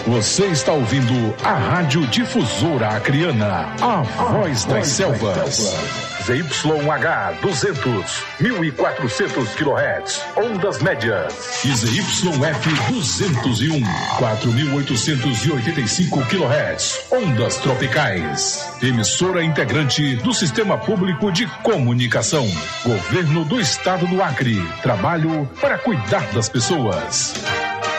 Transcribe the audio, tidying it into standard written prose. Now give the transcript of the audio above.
Você está ouvindo a Rádio Difusora Acreana, a voz das selvas. ZYH 200, 1400 kHz, ondas médias. E ZYF 201, 4885 kHz, ondas tropicais. Emissora integrante do Sistema Público de Comunicação. Governo do Estado do Acre. Trabalho para cuidar das pessoas.